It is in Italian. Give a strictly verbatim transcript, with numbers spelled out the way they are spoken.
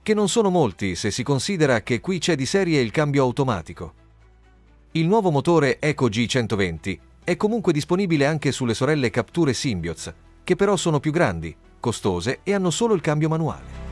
che non sono molti se si considera che qui c'è di serie il cambio automatico. Il nuovo motore Eco G centoventi è comunque disponibile anche sulle sorelle Captur e Symbioz, che però sono più grandi, costose e hanno solo il cambio manuale.